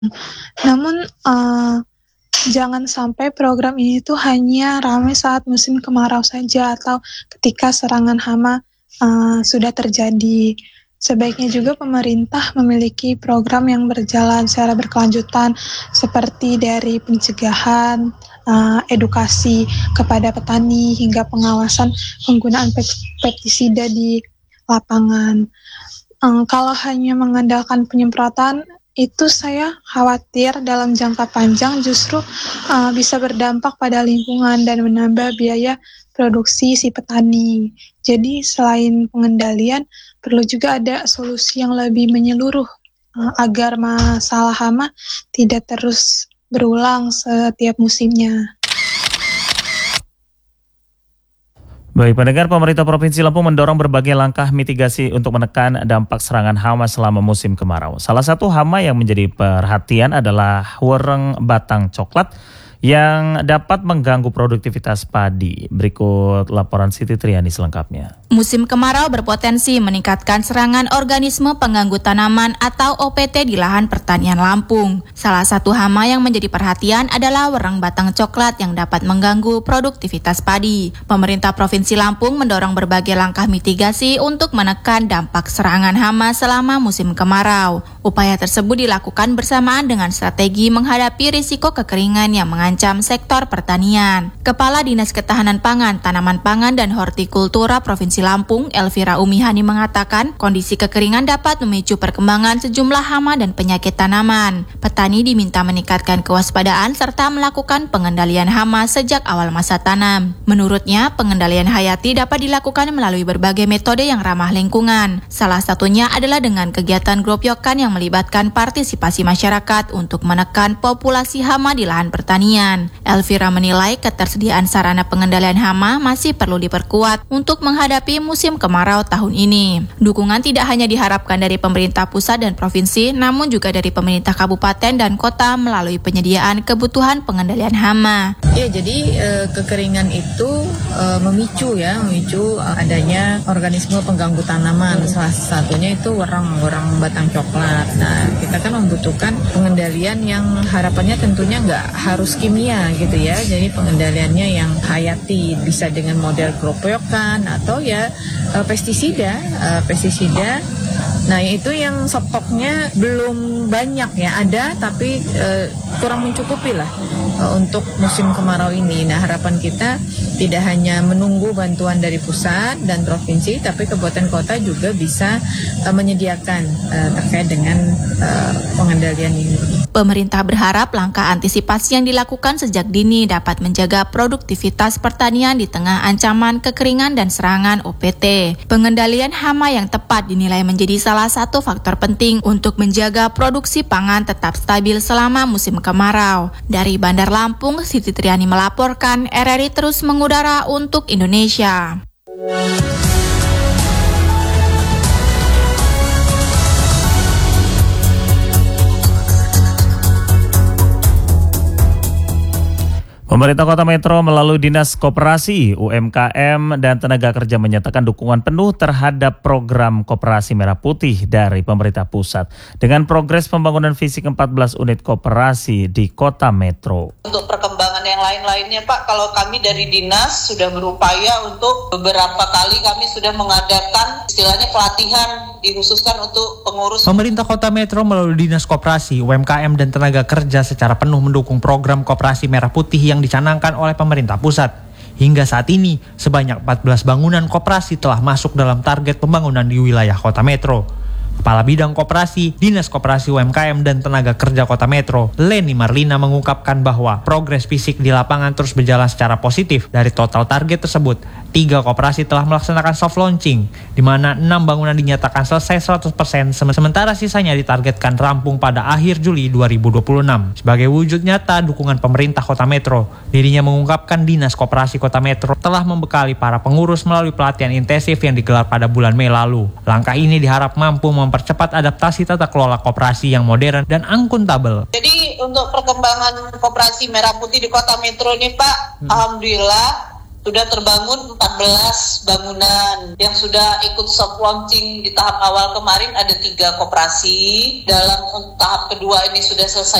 Namun, jangan sampai program ini tuh hanya ramai saat musim kemarau saja atau ketika serangan hama, sudah terjadi. Sebaiknya juga pemerintah memiliki program yang berjalan secara berkelanjutan seperti dari pencegahan, edukasi kepada petani hingga pengawasan penggunaan pestisida di lapangan. Kalau hanya mengandalkan penyemprotan, itu saya khawatir dalam jangka panjang justru bisa berdampak pada lingkungan dan menambah biaya produksi si petani. Jadi selain pengendalian, perlu juga ada solusi yang lebih menyeluruh agar masalah hama tidak terus berulang setiap musimnya. Baik, pendengar, pemerintah Provinsi Lampung mendorong berbagai langkah mitigasi untuk menekan dampak serangan hama selama musim kemarau. Salah satu hama yang menjadi perhatian adalah wereng batang coklat yang dapat mengganggu produktivitas padi. Berikut laporan Siti Triani selengkapnya. Musim kemarau berpotensi meningkatkan serangan organisme pengganggu tanaman atau OPT di lahan pertanian Lampung. Salah satu hama yang menjadi perhatian adalah wereng batang coklat yang dapat mengganggu produktivitas padi. Pemerintah Provinsi Lampung mendorong berbagai langkah mitigasi untuk menekan dampak serangan hama selama musim kemarau. Upaya tersebut dilakukan bersamaan dengan strategi menghadapi risiko kekeringan yang mengancam sektor pertanian. Kepala Dinas Ketahanan Pangan, Tanaman Pangan dan Hortikultura Provinsi Lampung, Elvira Umihani mengatakan, kondisi kekeringan dapat memicu perkembangan sejumlah hama dan penyakit tanaman. Petani diminta meningkatkan kewaspadaan serta melakukan pengendalian hama sejak awal masa tanam. Menurutnya, pengendalian hayati dapat dilakukan melalui berbagai metode yang ramah lingkungan. Salah satunya adalah dengan kegiatan gropyokan yang melibatkan partisipasi masyarakat untuk menekan populasi hama di lahan pertanian. Elvira menilai ketersediaan sarana pengendalian hama masih perlu diperkuat untuk menghadapi musim kemarau tahun ini. Dukungan tidak hanya diharapkan dari pemerintah pusat dan provinsi, namun juga dari pemerintah kabupaten dan kota melalui penyediaan kebutuhan pengendalian hama. Ya, jadi kekeringan itu memicu adanya organisme pengganggu tanaman. Salah satunya itu wereng batang coklat. Nah, kita kan membutuhkan pengendalian yang harapannya tentunya nggak harus kimia gitu ya. Jadi pengendaliannya yang hayati, bisa dengan model gropyokan atau ya pestisida. Nah, itu yang stoknya belum banyak ya, ada tapi kurang mencukupi lah untuk musim kemarau ini. Nah, harapan kita tidak hanya menunggu bantuan dari pusat dan provinsi, tapi kabupaten kota juga bisa menyediakan terkait dengan pengendalian ini. Pemerintah berharap langkah antisipasi yang dilakukan sejak dini dapat menjaga produktivitas pertanian di tengah ancaman kekeringan dan serangan OPT. Pengendalian hama yang tepat dinilai menjadi salah satu faktor penting untuk menjaga produksi pangan tetap stabil selama musim kemarau. Dari Bandar Lampung, Siti Triani melaporkan, RRI terus mengudara untuk Indonesia. Pemerintah Kota Metro melalui Dinas Koperasi, UMKM, dan Tenaga Kerja menyatakan dukungan penuh terhadap program Koperasi Merah Putih dari pemerintah pusat dengan progres pembangunan fisik 14 unit koperasi di Kota Metro. Untuk perkembangan yang lain-lainnya Pak, kalau kami dari Dinas sudah berupaya untuk beberapa kali kami sudah mengadakan istilahnya pelatihan dikhususkan untuk pengurus. Pemerintah Kota Metro melalui Dinas Koperasi, UMKM, dan Tenaga Kerja secara penuh mendukung program Koperasi Merah Putih yang dicanangkan oleh pemerintah pusat. Hingga saat ini, sebanyak 14 bangunan koperasi telah masuk dalam target pembangunan di wilayah Kota Metro. Kepala Bidang Koperasi, Dinas Koperasi UMKM dan Tenaga Kerja Kota Metro, Leni Marlina mengungkapkan bahwa progres fisik di lapangan terus berjalan secara positif. Dari total target tersebut, 3 koperasi telah melaksanakan soft launching, di mana 6 bangunan dinyatakan selesai 100%, sementara sisanya ditargetkan rampung pada akhir Juli 2026. Sebagai wujud nyata dukungan pemerintah Kota Metro, dirinya mengungkapkan Dinas Koperasi Kota Metro telah membekali para pengurus melalui pelatihan intensif yang digelar pada bulan Mei lalu. Langkah ini diharap mampu mempercepat adaptasi tata kelola koperasi yang modern dan akuntabel. Jadi untuk perkembangan Koperasi Merah Putih di Kota Metro ini Pak, alhamdulillah sudah terbangun 14 bangunan. Yang sudah ikut soft launching di tahap awal kemarin ada 3 koperasi. Dalam tahap kedua ini sudah selesai